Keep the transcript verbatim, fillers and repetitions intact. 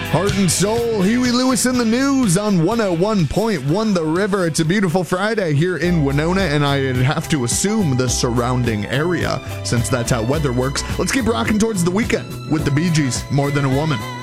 Heart and Soul, Huey Lewis in the news on one oh one point one The River. It's a beautiful Friday here in Winona, and I'd have to assume the surrounding area, since that's how weather works. Let's keep rocking towards the weekend with the Bee Gees, More Than a Woman.